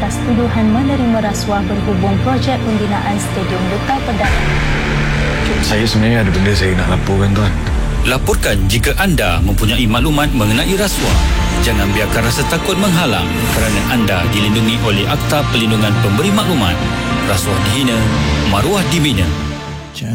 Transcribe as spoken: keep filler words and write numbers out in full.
atas tuduhan menerima rasuah berhubung projek pembinaan Stadium Duta Perdana. Saya sebenarnya ada benda saya nak laporkan, tuan. Laporkan jika anda mempunyai maklumat mengenai rasuah. Jangan biarkan rasa takut menghalang kerana anda dilindungi oleh Akta Perlindungan Pemberi Maklumat. Rasuah dihina, maruah dibina.